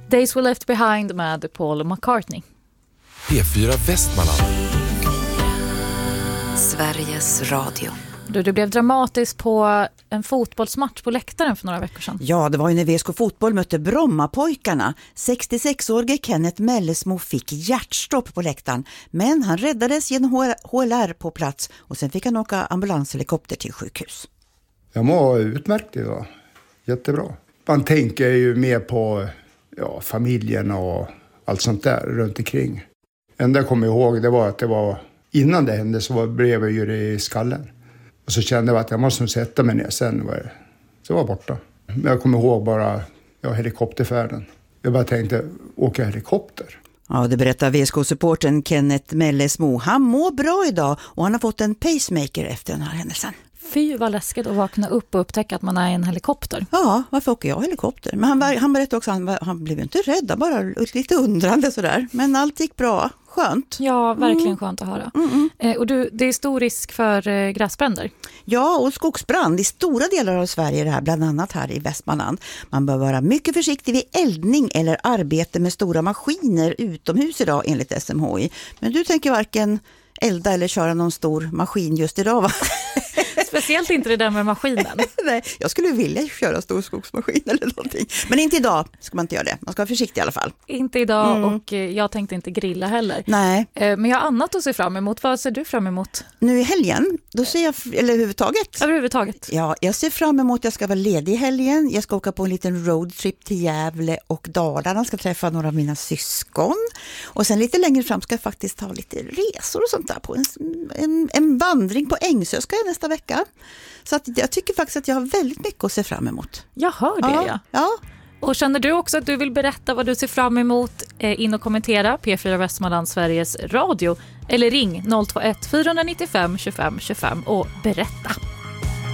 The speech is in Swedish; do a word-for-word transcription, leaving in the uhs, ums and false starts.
Days We Left Behind med Paul McCartney. P fyra Västmanland. Sveriges Radio. Du, det blev dramatiskt på en fotbollsmatch på läktaren för några veckor sedan. Ja, det var ju när V S K Fotboll mötte Brommapojkarna. sextiosex-årige Kenneth Mellesmo fick hjärtstopp på läktaren, men han räddades genom H L R på plats och sen fick han åka ambulanshelikopter till sjukhus. Jag mår utmärkt idag. Jättebra. Man tänker ju mer på ja, familjen och allt sånt där runt omkring. Det enda jag kommer ihåg det var att det var innan det hände så var, blev jag ju det i skallen. Och så kände jag att jag måste sätta mig ner sen. Var det, så var jag borta. Men jag kommer ihåg bara ja, helikopterfärden. Jag bara tänkte, åka helikopter. Ja, det berättar V S K-supporten Kenneth Mellesmo. Han mår bra idag och han har fått en pacemaker efter den här händelsen. Fy vad läskigt att vakna upp och upptäcka att man är i en helikopter. Ja, varför åker jag helikopter? Men han, han berättade också att han, han blev inte rädd, bara lite undrande sådär. Men allt gick bra. Skönt. Ja, verkligen mm. skönt att höra. Mm, mm. Eh, och du, det är stor risk för eh, gräsbränder. Ja, och skogsbrand i stora delar av Sverige, det här, bland annat här i Västmanland. Man bör vara mycket försiktig vid eldning eller arbete med stora maskiner utomhus idag enligt S M H I. Men du tänker varken elda eller köra någon stor maskin just idag, va? Speciellt inte det där med maskinen. Nej, jag skulle vilja köra stor skogsmaskin eller någonting. Men inte idag ska man inte göra det. Man ska vara försiktig i alla fall. Inte idag Mm. och eh, jag tänkte inte grilla heller. Nej. Eh, men jag har annat att se fram emot. Vad ser du fram emot? Nu i helgen, då ser jag, eller överhuvudtaget. Överhuvudtaget. Ja, jag ser fram emot att jag ska vara ledig i helgen. Jag ska åka på en liten roadtrip till Gävle och Dalarna. Jag ska träffa några av mina syskon. Och sen lite längre fram ska jag faktiskt ta lite resor och sånt där på en, en, en vandring på Ängsö ska jag nästa vecka. Så att jag tycker faktiskt att jag har väldigt mycket att se fram emot. Jag hör det, ja. ja. ja. Och känner du också att du vill berätta vad du ser fram emot, eh, in och kommentera P fyra Västmanland Sveriges Radio eller ring noll två ett fyra nio fem två fem två fem och berätta.